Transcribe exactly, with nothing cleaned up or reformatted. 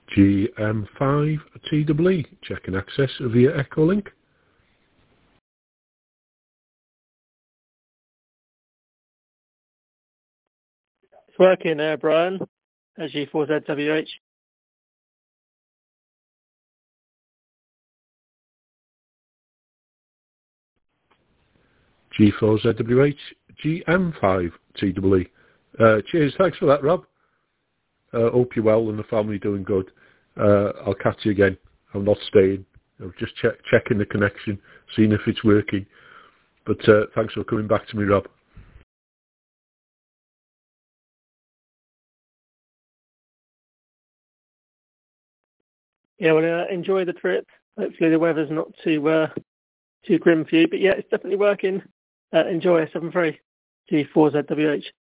G M five T W E, checking access via Echolink. It's working there, Brian, as G four Z W H. G four Z W H, G M five T W E. Uh, cheers, thanks for that, Rob. Uh, hope you're well and the family doing good. Uh, I'll catch you again. I'm not staying. I'm just check, checking the connection, seeing if it's working. But uh, thanks for coming back to me, Rob. Yeah, well, uh, enjoy the trip. Hopefully the weather's not too uh, too grim for you. But yeah, it's definitely working. Uh, enjoy seven three G four Z W H.